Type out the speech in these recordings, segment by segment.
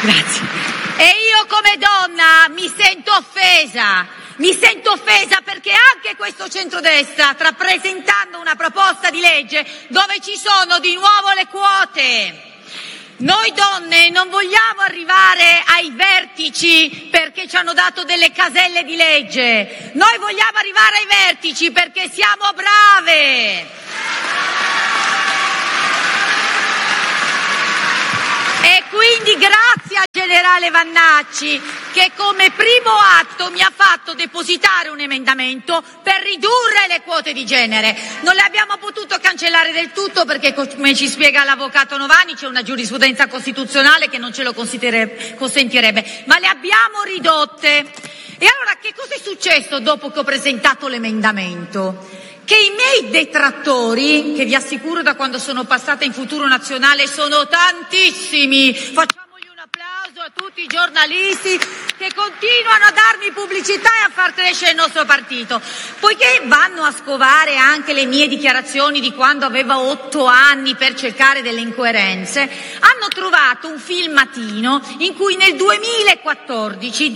Grazie. E io come donna mi sento offesa perché anche questo centrodestra sta presentando una proposta di legge dove ci sono di nuovo le quote. Noi donne non vogliamo arrivare ai vertici perché ci hanno dato delle caselle di legge, noi vogliamo arrivare ai vertici perché siamo brave. E quindi grazie al generale Vannacci che come primo atto mi ha fatto depositare un emendamento per ridurre le quote di genere. Non le abbiamo potuto cancellare del tutto perché, come ci spiega l'avvocato Novani, c'è una giurisprudenza costituzionale che non ce lo consentirebbe, ma le abbiamo ridotte. E allora che cosa è successo dopo che ho presentato l'emendamento? Che i miei detrattori, che vi assicuro da quando sono passata in Futuro Nazionale sono tantissimi, facciamogli un applauso a tutti i giornalisti che continuano a darmi pubblicità e a far crescere il nostro partito, poiché vanno a scovare anche le mie dichiarazioni di quando avevo 8 anni per cercare delle incoerenze, hanno trovato un filmatino in cui nel 2014,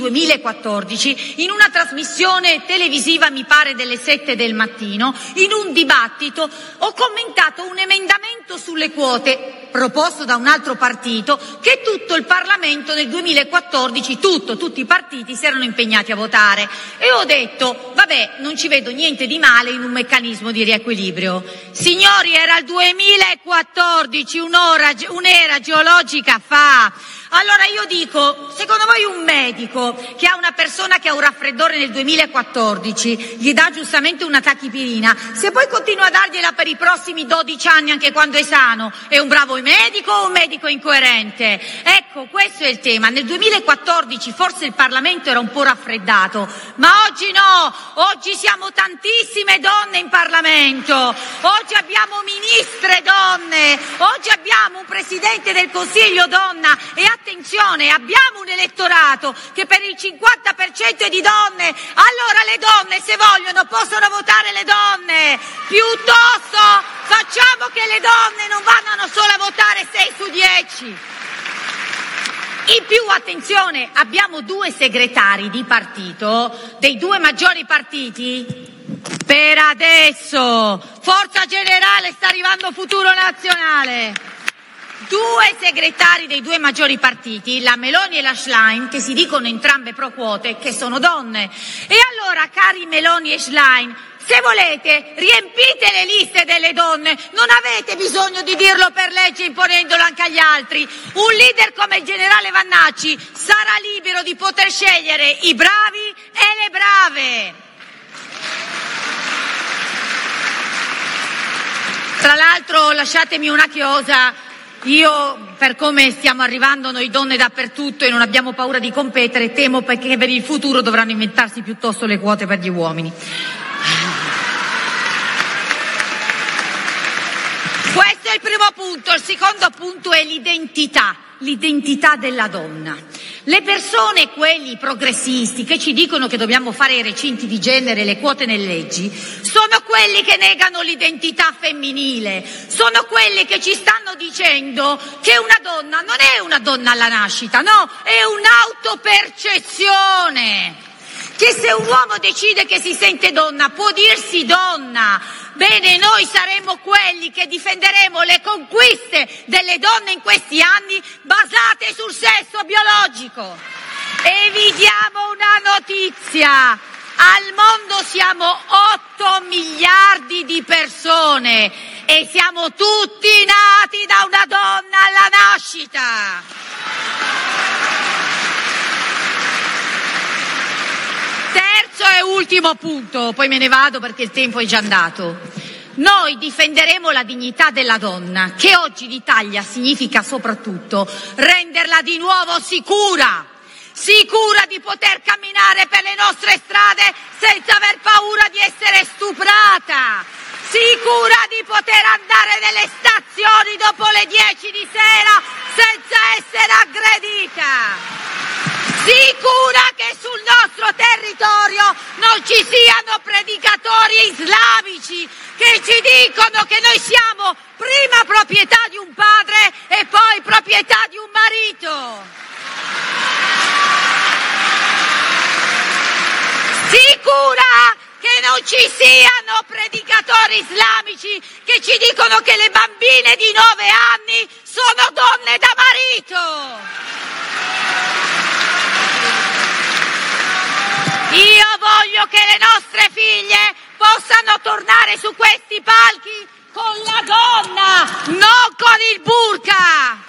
in una trasmissione televisiva, mi pare delle 7 del mattino, in un dibattito ho commentato un emendamento sulle quote proposto da un altro partito che tutto il Parlamento nel 2014, tutti i partiti si erano impegnati a votare, e ho detto vabbè, non ci vedo niente di male in un meccanismo di riequilibrio. Signori, era il 2014, un'era geologica fa. Allora io dico, secondo voi un medico che ha una persona che ha un raffreddore nel 2014 gli dà giustamente una tachipirina, se poi continua a dargliela per i prossimi 12 anni anche quando è sano, è un bravo medico o un medico incoerente? Ecco, questo è il tema. Nel 2014 forse il Parlamento era un po' raffreddato, ma oggi no, oggi siamo tantissime donne in Parlamento, oggi abbiamo ministre donne, oggi abbiamo un Presidente del Consiglio donna, e attenzione, abbiamo un elettorato che per il 50% è di donne. Allora le donne, se vogliono, possono votare le donne, piuttosto facciamo che le donne non vadano solo a votare 6 su 10. In più, attenzione, abbiamo 2 segretari di partito dei 2 maggiori partiti. Per adesso Forza Generale, sta arrivando Futuro Nazionale. 2 segretari dei 2 maggiori partiti, la Meloni e la Schlein, che si dicono entrambe pro quote, che sono donne. E allora, cari Meloni e Schlein, se volete, riempite le liste delle donne, non avete bisogno di dirlo per legge imponendolo anche agli altri. Un leader come il generale Vannacci sarà libero di poter scegliere i bravi e le brave. Tra l'altro, lasciatemi una chiosa. Io, per come stiamo arrivando noi donne dappertutto e non abbiamo paura di competere, temo perché per il futuro dovranno inventarsi piuttosto le quote per gli uomini. Questo è il primo punto. Il secondo punto è l'identità della donna. Le persone, quelli progressisti, che ci dicono che dobbiamo fare i recinti di genere e le quote nelle leggi, sono quelli che negano l'identità femminile, sono quelli che ci stanno dicendo che una donna non è una donna alla nascita, no, è un'autopercezione, che se un uomo decide che si sente donna può dirsi donna. Bene, noi saremo quelli che difenderemo le conquiste delle donne in questi anni basate sul sesso biologico. E vi diamo una notizia: al mondo siamo 8 miliardi di persone e siamo tutti nati da una donna alla nascita. Terzo e ultimo punto, poi me ne vado perché il tempo è già andato. Noi difenderemo la dignità della donna, che oggi in Italia significa soprattutto renderla di nuovo sicura di poter camminare per le nostre strade senza aver paura di essere stuprata, sicura di poter andare nelle stazioni dopo le 10 di sera senza essere aggredita. Sicura che sul nostro territorio non ci siano predicatori islamici che ci dicono che noi siamo prima proprietà di un padre e poi proprietà di un marito. non ci siano predicatori islamici che ci dicono che le bambine di 9 anni sono donne da marito. Io voglio che le nostre figlie possano tornare su questi palchi con la gonna, non con il burqa.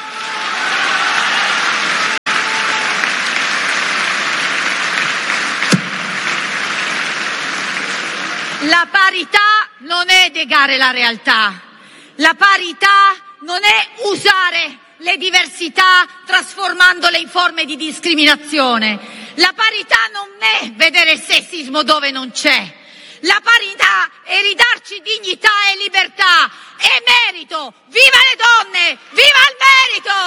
La parità non è negare la realtà, la parità non è usare le diversità trasformandole in forme di discriminazione, la parità non è vedere il sessismo dove non c'è, la parità è ridarci dignità e libertà e merito. Viva le donne, viva il merito!